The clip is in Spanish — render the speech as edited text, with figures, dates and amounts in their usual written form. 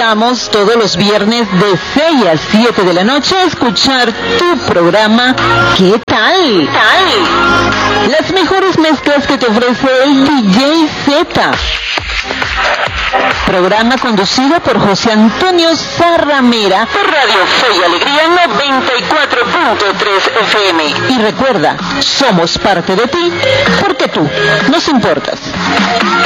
invitamos todos los viernes de 6 a 7 de la noche a escuchar tu programa ¿Qué tal? Las mejores mezclas que te ofrece el DJ Z. Programa conducido por José Antonio Zarramera por Radio Fe y Alegría 94.3 FM. Y recuerda, somos parte de ti porque tú nos importas.